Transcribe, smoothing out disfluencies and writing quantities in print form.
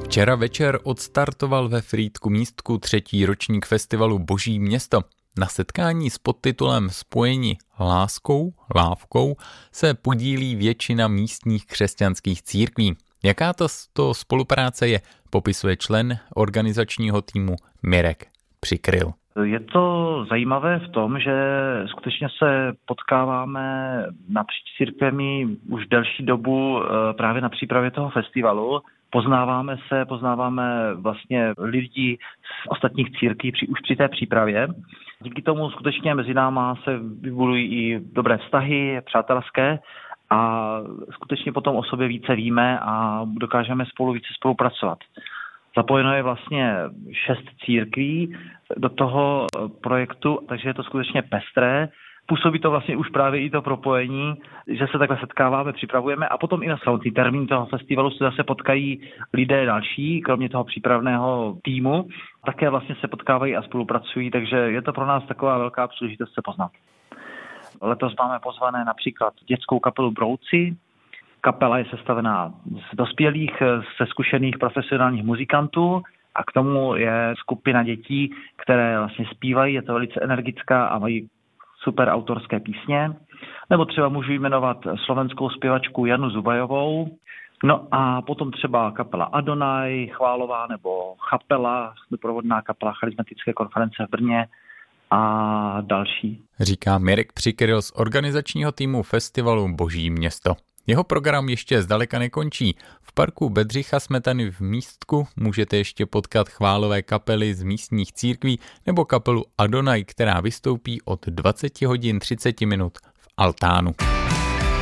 Včera večer odstartoval ve Frýdku Místku 3. ročník festivalu Boží město. Na setkání s podtitulem Spojeni láskou, lávkou se podílí většina místních křesťanských církví. Jaká to spolupráce je, popisuje člen organizačního týmu Mirek Přikryl. Je to zajímavé v tom, že skutečně se potkáváme napříč církvemi už delší dobu právě na přípravě toho festivalu. Poznáváme vlastně lidi z ostatních církví už při té přípravě. Díky tomu skutečně mezi náma se vybudují i dobré vztahy, přátelské, a skutečně potom o sobě více víme a dokážeme spolu více spolupracovat. Zapojeno je vlastně 6 církví do toho projektu, takže je to skutečně pestré. Působí to vlastně už právě i to propojení, že se takhle setkáváme, připravujeme a potom i na samotný termín toho festivalu se zase potkají lidé další, kromě toho přípravného týmu. Také vlastně se potkávají a spolupracují, takže je to pro nás taková velká příležitost se poznat. Letos máme pozvané například dětskou kapelu Brouci. Kapela je sestavená z dospělých, ze zkušených profesionálních muzikantů a k tomu je skupina dětí, které vlastně zpívají, je to velice energická a mají super autorské písně. Nebo třeba můžu jmenovat slovenskou zpěvačku Janu Zubajovou. No a potom třeba kapela Adonaj, chválová, nebo Chapela, doprovodná kapela charismatické konference v Brně a další. Říká Mirek Přikryl z organizačního týmu festivalu Boží město. Jeho program ještě zdaleka nekončí. V parku Bedřicha Smetany v Místku můžete ještě potkat chválové kapely z místních církví nebo kapelu Adonaj, která vystoupí od 20 hodin 30 minut v altánu.